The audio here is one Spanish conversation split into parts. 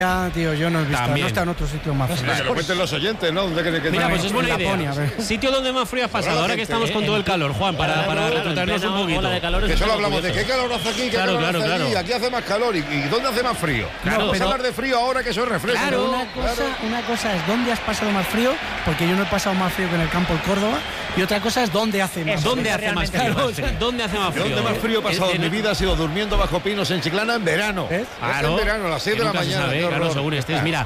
Ya, tío, yo no he visto, También. no está en otro sitio más frío. Que lo cuenten los oyentes, ¿no? ¿Dónde creen que Mira, está? pues es buena En idea. Laponia, a ver. Sitio donde más frío has pasado, Ahora ahora que gente, estamos con todo el calor, Juan, para retrotraernos un poquito. Que solo hablamos de qué calor hace aquí, qué Claro, calor hace claro. allí. Aquí hace más calor. ¿Y dónde hace más frío? Claro, Vamos pero- a hablar de frío ahora que eso es refresco. Claro, ¿no? una cosa es dónde has pasado más frío, porque yo no he pasado más frío que en el campo de Córdoba, y otra cosa es dónde hace más frío. ¿Dónde hace más frío? ¿Dónde hace más frío? ¿Dónde más frío he pasado en mi vida? Ha sido durmiendo bajo pinos en Chiclana en verano. ¿Ves? Es en verano, a las 6 de la nunca se mañana. sabe, qué claro, horror. según estés. Mira,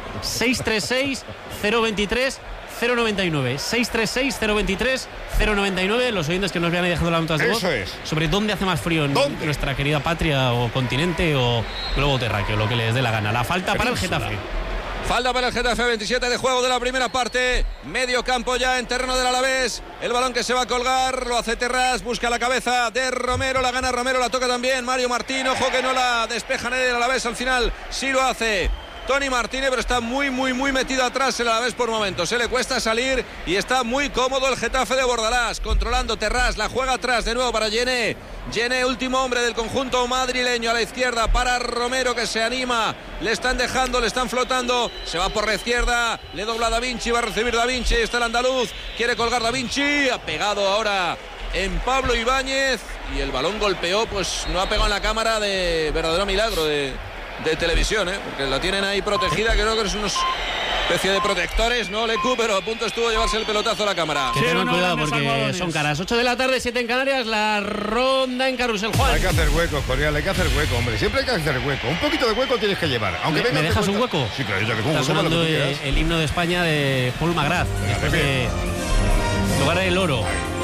636-023-099. 636-023-099. Los oyentes que nos vean ahí dejando las notas de voz. Eso es. Sobre dónde hace más frío en ¿Dónde? nuestra querida patria o continente o globo terráqueo, lo que les dé la gana. La falta para el Getafe. Falta para el Getafe, 27 de juego de la primera parte. Medio campo ya en terreno del Alavés. El balón que se va a colgar, lo hace Terrás, busca la cabeza de Romero, la gana Romero, la toca también Mario Martín. Ojo que no la despeja nadie del Alavés, al final sí lo hace Tony Martínez, pero está muy metido atrás el Alavés por momentos. Se le cuesta salir y está muy cómodo el Getafe de Bordalás, controlando Terrás, la juega atrás de nuevo para Yené. Yené, último hombre del conjunto madrileño, a la izquierda para Romero, que se anima, le están dejando, le están flotando, se va por la izquierda, le dobla Da Vinci, va a recibir Da Vinci, está el andaluz, quiere colgar Da Vinci, ha pegado ahora en Pablo Ibáñez y el balón golpeó, pues no ha pegado en la cámara, de verdadero milagro de televisión, porque la tienen ahí protegida, creo que es unos especie de protectores, ¿no, Lecu? Pero a punto estuvo de llevarse el pelotazo a la cámara. Que tengan cuidado porque son caras. 8 de la tarde, 7 en Canarias, la ronda en Carrusel. Juan, Hay que hacer hueco, Corial, hay que hacer hueco, hombre. Siempre hay que hacer hueco. Un poquito de hueco tienes que llevar. Aunque ¿me vengas de dejas un cuenta- hueco? Sí, claro, yo que con un está hueco para lo que sonando tú quieras. el himno de España de Paul McGrath. Después bien. de lugar del oro.